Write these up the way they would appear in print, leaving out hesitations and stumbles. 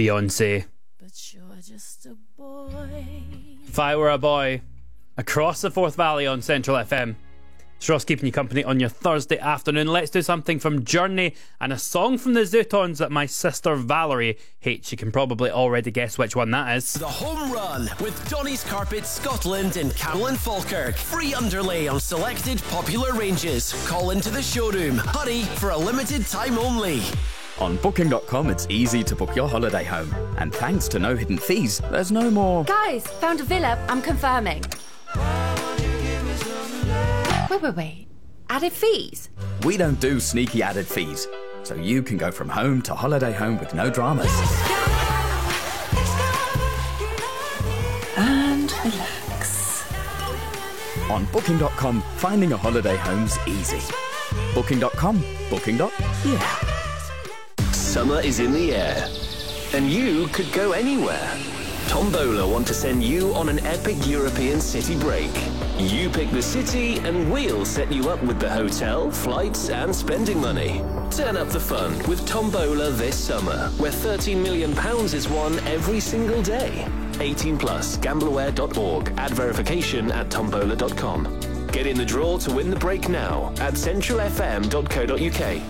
Beyonce. But you're just a boy. If I Were a Boy, across the Forth Valley on Central FM. It's Ross keeping you company on your Thursday afternoon. Let's do something from Journey and a song from the Zootons that my sister Valerie hates. You can probably already guess which one that is. The Home Run with Donny's Carpet Scotland in Carroll and Falkirk. Free underlay on selected popular ranges. Call into the showroom. Hurry, for a limited time only. On Booking.com, it's easy to book your holiday home. And thanks to no hidden fees, there's no more... Guys, found a villa. I'm confirming. Wait. Added fees? We don't do sneaky added fees. So you can go from home to holiday home with no dramas. And relax. On Booking.com, finding a holiday home's easy. Booking.com. Booking.yeah. Summer is in the air, and you could go anywhere. Tombola want to send you on an epic European city break. You pick the city and we'll set you up with the hotel, flights and spending money. Turn up the fun with Tombola this summer, where £13 million is won every single day. 18 plus, gambleaware.org. Add verification at tombola.com. Get in the draw to win the break now at centralfm.co.uk.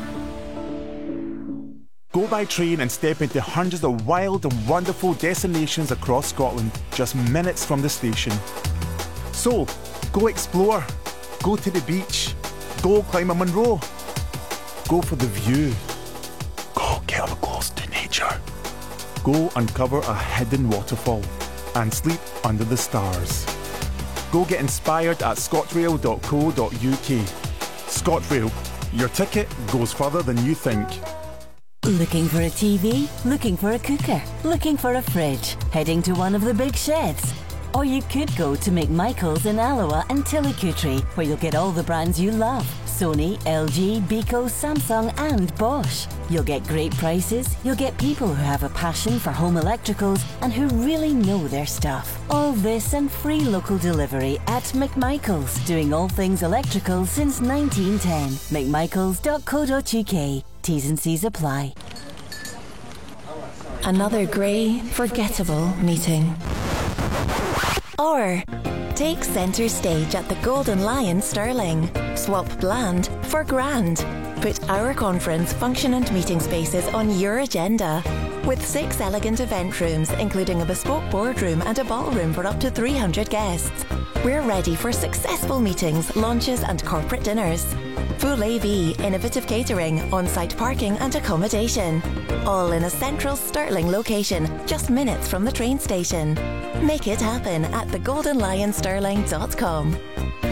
Go by train and step into hundreds of wild and wonderful destinations across Scotland, just minutes from the station. So, go explore, go to the beach, go climb a Munro, go for the view, go get up close to nature, go uncover a hidden waterfall and sleep under the stars. Go get inspired at scotrail.co.uk. ScotRail, your ticket goes further than you think. Looking for a TV? Looking for a cooker? Looking for a fridge? Heading to one of the big sheds? Or you could go to McMichael's in Alloa and Tillicootery, where you'll get all the brands you love. Sony, LG, Beko, Samsung and Bosch. You'll get great prices, you'll get people who have a passion for home electricals and who really know their stuff. All this and free local delivery at McMichael's, doing all things electrical since 1910. McMichaels.co.uk. T's and C's apply. Another grey, forgettable meeting. Or take centre stage at the Golden Lion Stirling. Swap bland for grand. Put our conference, function and meeting spaces on your agenda. With 6 elegant event rooms, including a bespoke boardroom and a ballroom for up to 300 guests. We're ready for successful meetings, launches and corporate dinners. Full AV, innovative catering, on-site parking and accommodation. All in a central Stirling location, just minutes from the train station. Make it happen at thegoldenlionstirling.com.